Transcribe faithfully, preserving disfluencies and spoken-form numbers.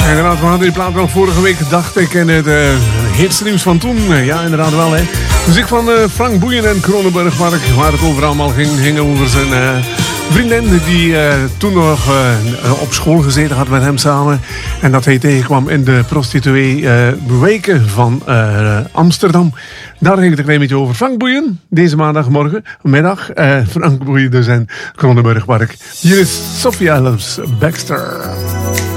Inderdaad, we hadden die plaat wel vorige week, dacht ik, in het uh, hitstreams van toen. Ja, inderdaad wel, hè. Muziek van uh, Frank Boeien en Kronenburg, waar, ik, waar het over allemaal ging, ging over zijn uh, vriendin die uh, toen nog uh, op school gezeten had met hem samen. En dat hij tegenkwam in de prostituee-weken uh, van uh, Amsterdam. Daar ging het een klein beetje over. Frank Boeien, deze maandagmorgen, middag. Uh, Frank Boeien dus en Kronenburg Park. Hier is Sophia Loves Baxter.